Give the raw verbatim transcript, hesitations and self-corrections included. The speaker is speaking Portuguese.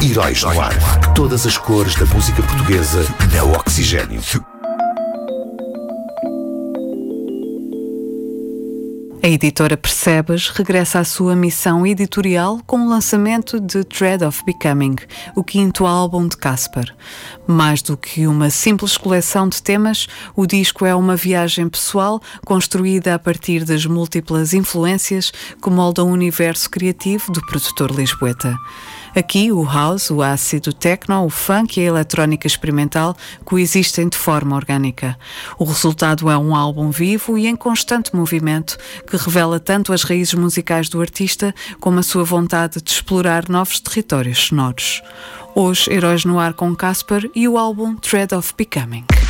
Heróis no Ar. Todas as cores da música portuguesa na Oxigênio. A editora Percebes regressa à sua missão editorial com o lançamento de Thread of Becoming, o quinto álbum de Casper. Mais do que uma simples coleção de temas, o disco é uma viagem pessoal construída a partir das múltiplas influências que moldam o universo criativo do produtor lisboeta. Aqui, o house, o ácido, o techno, o funk e a eletrónica experimental coexistem de forma orgânica. O resultado é um álbum vivo e em constante movimento que revela tanto as raízes musicais do artista como a sua vontade de explorar novos territórios sonoros. Hoje, Heróis no Ar com Casper e o álbum Thread of Becoming.